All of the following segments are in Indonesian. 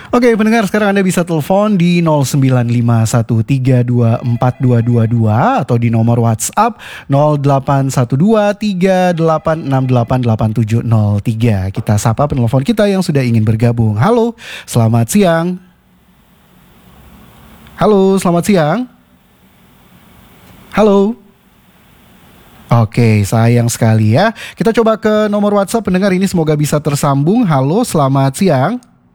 Oke, pendengar, sekarang Anda bisa telepon di 0951324222 atau di nomor WhatsApp 081238688703. Kita sapa penelpon kita yang sudah ingin bergabung. Halo, selamat siang. Halo, selamat siang. Halo. Oke, sayang sekali ya. Kita coba ke nomor WhatsApp pendengar ini, semoga bisa tersambung. Halo, selamat siang.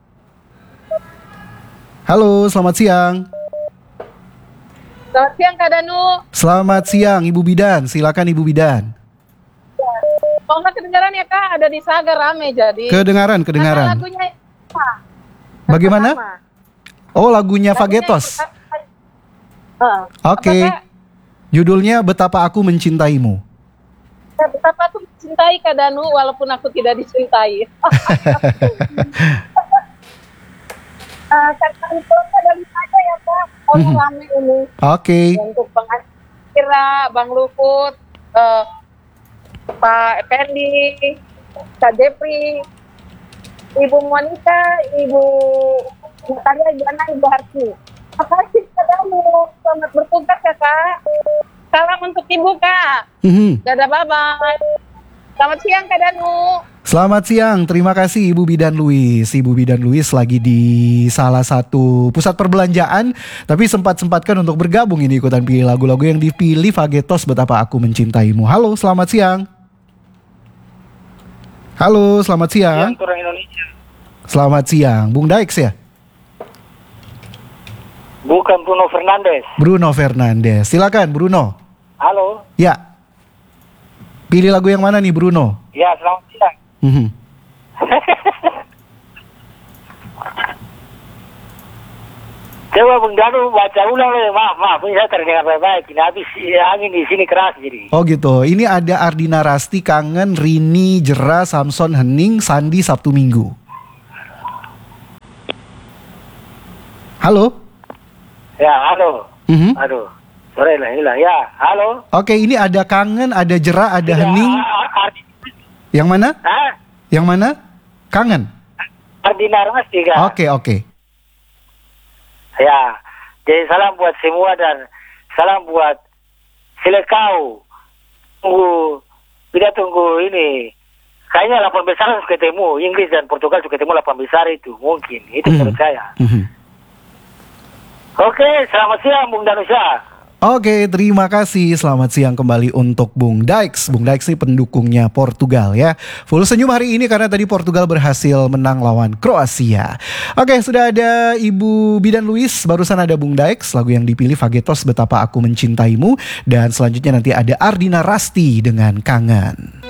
Halo, selamat siang. Selamat siang Kak Danu. Selamat siang Ibu Bidan, silakan Ibu Bidan. Kalau nggak kedengaran ya Kak, ada di Saga rame jadi. Kedengaran. Lagunya Bagaimana? Oh, lagunya Fagetos. Oke. Judulnya Betapa Aku Mencintaimu. Betapa aku mencintai Kak Danu walaupun aku tidak dicintai. Karena itu dari saja ya Kak, orang rame ini. Oke. Untuk Bang Kira, Bang Lukut, Pak Effendi, Kak Jepri, Ibu Monica, Ibu Natalia Jana, Ibu Harti. Makasih Kak Danu, selamat bertugas ya Kak. Salam untuk Ibu Kak. Dadah, bye-bye. Selamat siang Kak Danu. Selamat siang, terima kasih Ibu Bidan Luis. Ibu Bidan Luis lagi di salah satu pusat perbelanjaan, tapi sempat-sempatkan untuk bergabung ini ikutan pilih lagu-lagu yang dipilih Fagetos Betapa Aku Mencintaimu. Halo, selamat siang. Halo, selamat siang. Orang Indonesia. Selamat siang, Bung Daix ya? Bukan Bruno Fernandes. Bruno Fernandes, silakan Bruno. Halo. Ya. Pilih lagu yang mana nih Bruno? Ya, selamat siang. Coba Bung Danu baca ulang deh. Maaf, ini saya terdengar baik-baik. Ini habis angin di sini keras jadi. Oh gitu. Ini ada Ardina Rasti, Kangen, Rini, Jera, Samson, Hening, Sandi, Sabtu Minggu. Halo. Ya, halo. Aduh, sore lah hilang. Ya, halo. Oke, ini ada Kangen, ada Jera, ada Hening. Yang mana? Hah? Yang mana? Kangen. Ardina Rasti kan? Oke. Ya, jadi salam buat semua dan salam buat Selekau. Tunggu ini. Kayaknya 8 besar harus ketemu. Inggris dan Portugal harus ketemu 8 besar itu. Mungkin. Itu menurut saya. Oke, selamat siang Bung Danusa. Oke, terima kasih. Selamat siang kembali untuk Bung Daix. Bung Daix ini pendukungnya Portugal ya. Full senyum hari ini karena tadi Portugal berhasil menang lawan Kroasia. Oke, sudah ada Ibu Bidan Luis, barusan ada Bung Daix, lagu yang dipilih Fagetos Betapa Aku Mencintaimu. Dan selanjutnya nanti ada Ardina Rasti dengan Kangen.